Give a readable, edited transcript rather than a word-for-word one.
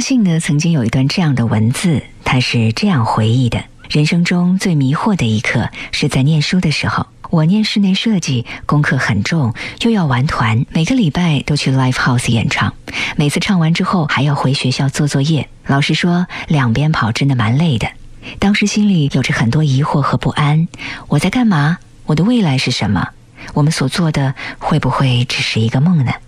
信呢曾经有一段这样的文字，他是这样回忆的：人生中最迷惑的一刻是在念书的时候。我念室内设计，功课很重，又要玩团，每个礼拜都去 live house 演唱，每次唱完之后还要回学校做作业。老实说，两边跑真的蛮累的。当时心里有着很多疑惑和不安，我在干嘛？我的未来是什么？我们所做的会不会只是一个梦呢？